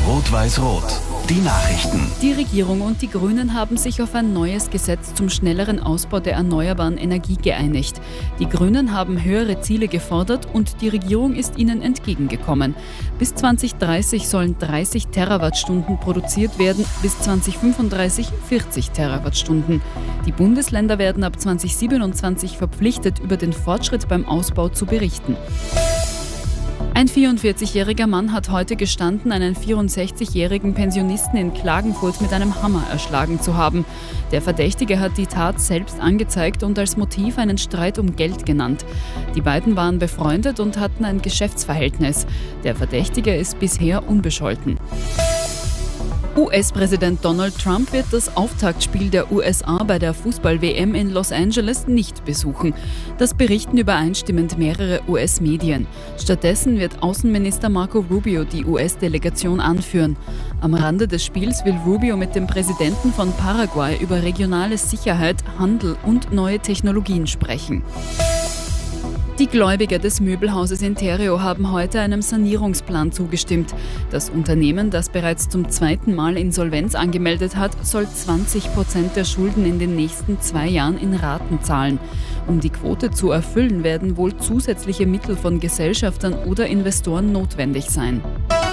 Rot-Weiß-Rot. Die Nachrichten. Die Regierung und die Grünen haben sich auf ein neues Gesetz zum schnelleren Ausbau der erneuerbaren Energie geeinigt. Die Grünen haben höhere Ziele gefordert und die Regierung ist ihnen entgegengekommen. Bis 2030 sollen 30 Terawattstunden produziert werden, bis 2035 40 Terawattstunden. Die Bundesländer werden ab 2027 verpflichtet, über den Fortschritt beim Ausbau zu berichten. Ein 44-jähriger Mann hat heute gestanden, einen 64-jährigen Pensionisten in Klagenfurt mit einem Hammer erschlagen zu haben. Der Verdächtige hat die Tat selbst angezeigt und als Motiv einen Streit um Geld genannt. Die beiden waren befreundet und hatten ein Geschäftsverhältnis. Der Verdächtige ist bisher unbescholten. US-Präsident Donald Trump wird das Auftaktspiel der USA bei der Fußball-WM in Los Angeles nicht besuchen. Das berichten übereinstimmend mehrere US-Medien. Stattdessen wird Außenminister Marco Rubio die US-Delegation anführen. Am Rande des Spiels will Rubio mit dem Präsidenten von Paraguay über regionale Sicherheit, Handel und neue Technologien sprechen. Die Gläubiger des Möbelhauses Interio haben heute einem Sanierungsplan zugestimmt. Das Unternehmen, das bereits zum zweiten Mal Insolvenz angemeldet hat, soll 20% der Schulden in den nächsten 2 Jahren in Raten zahlen. Um die Quote zu erfüllen, werden wohl zusätzliche Mittel von Gesellschaftern oder Investoren notwendig sein.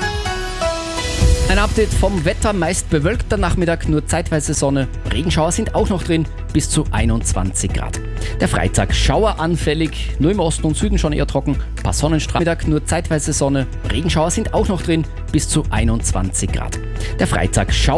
Ein Update vom Wetter, meist bewölkter Nachmittag, nur zeitweise Sonne. Regenschauer sind auch noch drin, bis zu 21 Grad. Der Freitag schaueranfällig, nur im Osten und Süden schon eher trocken. Paar Sonnenstrahlen, Mittag nur zeitweise Sonne. Regenschauer sind auch noch drin, bis zu 21 Grad. Der Freitag